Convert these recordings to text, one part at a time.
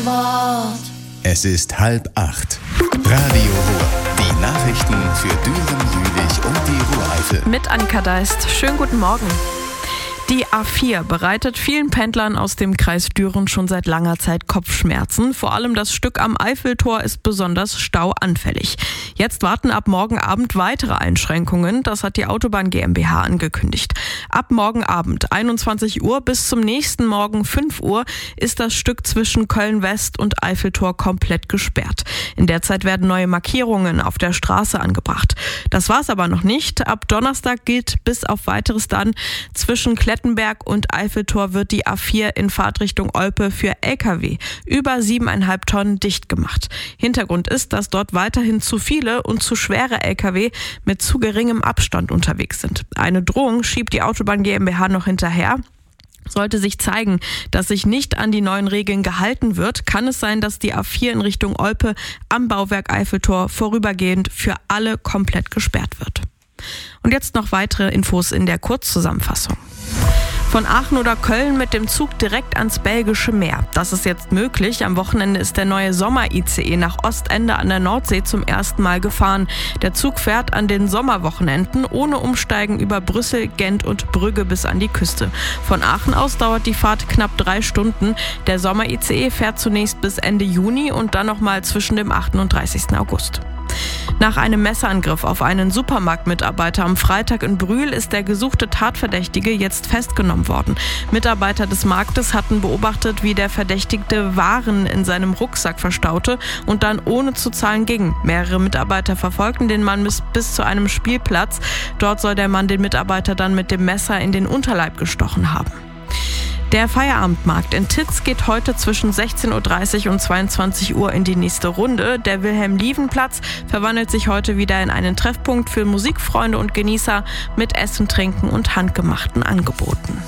Wort. Es ist 7:30. Radio Ruhr. Die Nachrichten für Düren, Jülich und die Ruhr-Eifel. Mit Annika Deist. Schönen guten Morgen. Die A4 bereitet vielen Pendlern aus dem Kreis Düren schon seit langer Zeit Kopfschmerzen. Vor allem das Stück am Eiffeltor ist besonders stauanfällig. Jetzt warten ab morgen Abend weitere Einschränkungen. Das hat die Autobahn GmbH angekündigt. Ab morgen Abend 21 Uhr bis zum nächsten Morgen 5 Uhr ist das Stück zwischen Köln-West und Eiffeltor komplett gesperrt. In der Zeit werden neue Markierungen auf der Straße angebracht. Das war's aber noch nicht. Ab Donnerstag gilt bis auf Weiteres dann zwischen Klettenberg und Eiffeltor wird die A4 in Fahrtrichtung Olpe für Lkw über 7,5 Tonnen dicht gemacht. Hintergrund ist, dass dort weiterhin zu viele und zu schwere Lkw mit zu geringem Abstand unterwegs sind. Eine Drohung schiebt die Autobahn GmbH noch hinterher. Sollte sich zeigen, dass sich nicht an die neuen Regeln gehalten wird, kann es sein, dass die A4 in Richtung Olpe am Bauwerk Eiffeltor vorübergehend für alle komplett gesperrt wird. Und jetzt noch weitere Infos in der Kurzzusammenfassung. Von Aachen oder Köln mit dem Zug direkt ans Belgische Meer. Das ist jetzt möglich. Am Wochenende ist der neue Sommer-ICE nach Ostende an der Nordsee zum ersten Mal gefahren. Der Zug fährt an den Sommerwochenenden ohne Umsteigen über Brüssel, Gent und Brügge bis an die Küste. Von Aachen aus dauert die Fahrt knapp 3 Stunden. Der Sommer-ICE fährt zunächst bis Ende Juni und dann nochmal zwischen dem 8. und 30. August. Nach einem Messerangriff auf einen Supermarktmitarbeiter am Freitag in Brühl ist der gesuchte Tatverdächtige jetzt festgenommen worden. Mitarbeiter des Marktes hatten beobachtet, wie der Verdächtigte Waren in seinem Rucksack verstaute und dann ohne zu zahlen ging. Mehrere Mitarbeiter verfolgten den Mann bis zu einem Spielplatz. Dort soll der Mann den Mitarbeiter dann mit dem Messer in den Unterleib gestochen haben. Der Feierabendmarkt in Titz geht heute zwischen 16.30 Uhr und 22 Uhr in die nächste Runde. Der Wilhelm-Lieven-Platz verwandelt sich heute wieder in einen Treffpunkt für Musikfreunde und Genießer mit Essen, Trinken und handgemachten Angeboten.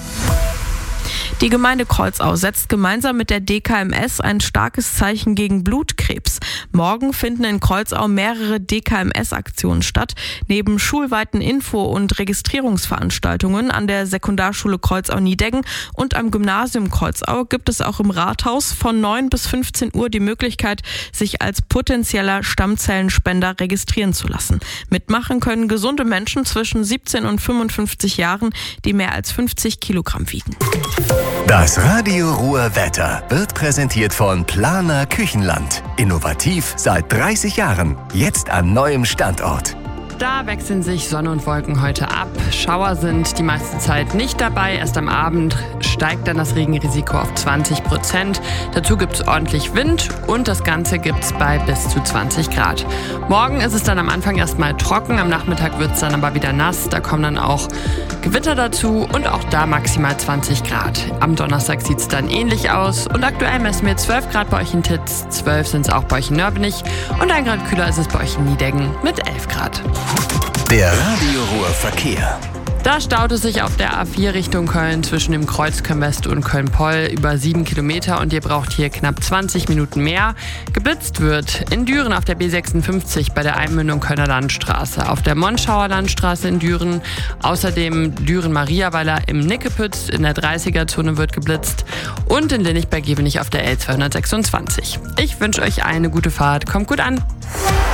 Die Gemeinde Kreuzau setzt gemeinsam mit der DKMS ein starkes Zeichen gegen Blutkrebs. Morgen finden in Kreuzau mehrere DKMS-Aktionen statt. Neben schulweiten Info- und Registrierungsveranstaltungen an der Sekundarschule Kreuzau-Niedeggen und am Gymnasium Kreuzau gibt es auch im Rathaus von 9 bis 15 Uhr die Möglichkeit, sich als potenzieller Stammzellenspender registrieren zu lassen. Mitmachen können gesunde Menschen zwischen 17 und 55 Jahren, die mehr als 50 Kilogramm wiegen. Das Radio Ruhr Wetter wird präsentiert von Planer Küchenland. Innovativ seit 30 Jahren. Jetzt an neuem Standort. Da wechseln sich Sonne und Wolken heute ab. Schauer sind die meiste Zeit nicht dabei. Erst am Abend steigt dann das Regenrisiko auf 20%. Dazu gibt es ordentlich Wind und das Ganze gibt es bei bis zu 20 Grad. Morgen ist es dann am Anfang erstmal trocken. Am Nachmittag wird es dann aber wieder nass. Da kommen dann auch Gewitter dazu und auch da maximal 20 Grad. Am Donnerstag sieht es dann ähnlich aus. Und aktuell messen wir 12 Grad bei euch in Titz, 12 sind es auch bei euch in Nörbenich und 1 Grad kühler ist es bei euch in Niedeggen mit 11 Grad. Der Radio Ruhr Verkehr. Da staut es sich auf der A4 Richtung Köln zwischen dem Kreuz Köln-West und Köln-Poll über 7 Kilometer und ihr braucht hier knapp 20 Minuten mehr. Geblitzt wird in Düren auf der B56 bei der Einmündung Kölner Landstraße, auf der Monschauer Landstraße in Düren, außerdem Düren-Mariaweiler im Nickepütz in der 30er-Zone wird geblitzt und in Linnich bei Gevenich auf der L226. Ich wünsche euch eine gute Fahrt, kommt gut an!